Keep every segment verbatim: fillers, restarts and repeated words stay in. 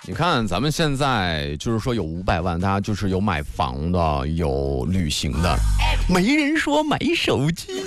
你看咱们现在就是说有五百万，大家就是有买房的，有旅行的，没人说买手机。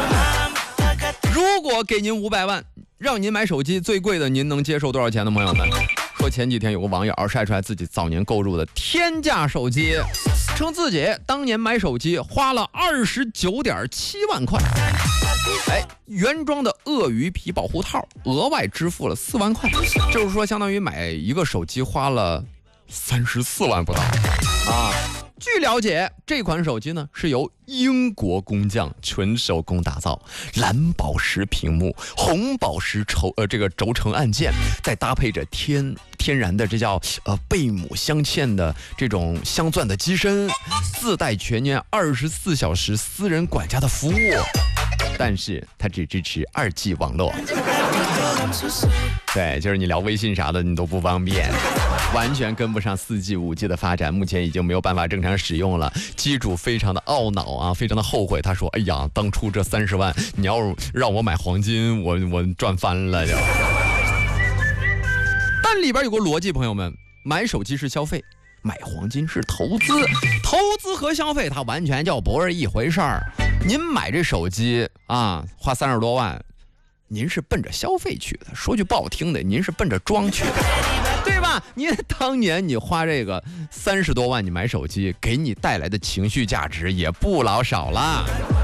如果给您五百万，让您买手机，最贵的您能接受多少钱呢？朋友们，说前几天有个网友晒出来自己早年购入的天价手机，称自己当年买手机花了二十九点七万块，哎，原装的鳄鱼皮保护套额外支付了四万块，就是说相当于买一个手机花了三十四万不到啊。据了解，这款手机呢是由英国工匠纯手工打造，蓝宝石屏幕，红宝石轴呃这个轴承按键，再搭配着天天然的这叫呃贝母镶嵌的这种镶钻的机身，自带全年二十四小时私人管家的服务，但是它只支持二 G 网络。对，就是你聊微信啥的你都不方便，完全跟不上四 G 五 G 的发展，目前已经没有办法正常使用了。机主非常的懊恼啊，非常的后悔，他说哎呀，当初这三十万你要让我买黄金，我我赚翻了就。但里边有个逻辑，朋友们，买手机是消费，买黄金是投资，投资和消费它完全就不是一回事儿。您买这手机啊，花三十多万，您是奔着消费去的，说句不好听的，您是奔着装去的，对吧？您当年你花这个三十多万你买手机，给你带来的情绪价值也不老少了。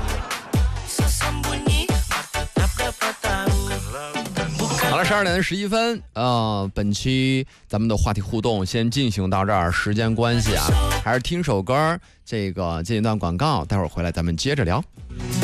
好了，十二点十一分，呃，本期咱们的话题互动先进行到这儿，时间关系啊，还是听首歌，这个进一段广告，待会儿回来咱们接着聊。